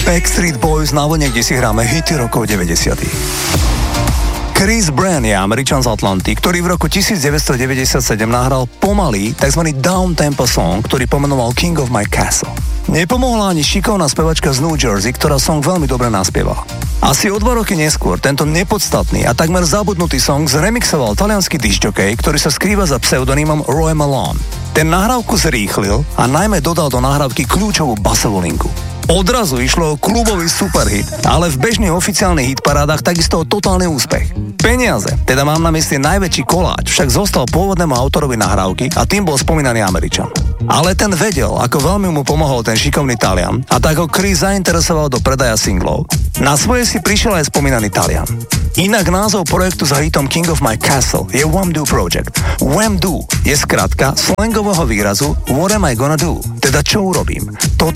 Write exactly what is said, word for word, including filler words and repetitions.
Backstreet Boys na vlne, kde si hráme hity rokov deväťdesiatych. Chris Bryan je Američan z Atlanty, ktorý v roku devätnásťstodeväťdesiatsedem nahral pomalý, tzv. down-tempo song, ktorý pomenoval King of My Castle. Nepomohla ani šikovná spevačka z New Jersey, ktorá song veľmi dobre naspievala. Asi o dva roky neskôr tento nepodstatný a takmer zabudnutý song zremixoval taliansky discjokej, ktorý sa skrýva za pseudonymom Roy Malone. Ten nahrávku zrýchlil a najmä dodal do nahrávky kľúčovú basovú linku. Odrazu išlo o klubový superhit, ale v bežných oficiálnych hitparádach takisto o totálny úspech. Peniaze, teda mám na mysli najväčší koláč, však zostal pôvodnému autorovi nahrávky a tým bol spomínaný Američan. Ale ten vedel, ako veľmi mu pomohol ten šikovný Talian a tak ho Chris zainteresoval do predaja singlov. Na svoje si prišiel aj spomínaný Talian. Inak názov projektu za hitom King of My Castle je Wham-Do Project. Wham-Do je skratka slangového výrazu What am I gonna do? Teda čo urobím? Toto